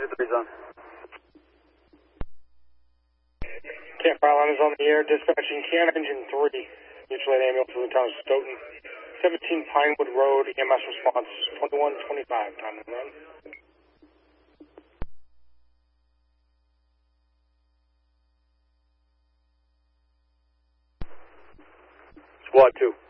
3 on. Camp Island is on the air, dispatching Can Engine 3. Mutual aid ambulance from the town of Stoughton. 17 Pinewood Road, EMS response 2125. Time to run. Squad 2.